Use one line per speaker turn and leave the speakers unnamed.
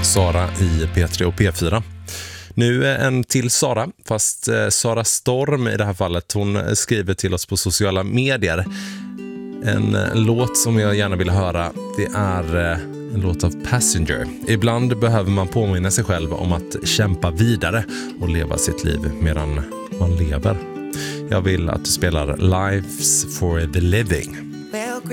Sara i P3 och P4. Nu en till Sara, fast Sara Storm i det här fallet. Hon skriver till oss på sociala medier. En låt som jag gärna vill höra, det är en låt av Passenger. Ibland behöver man påminna sig själv om att kämpa vidare och leva sitt liv medan man lever. Jag vill att du spelar Lives for the Living.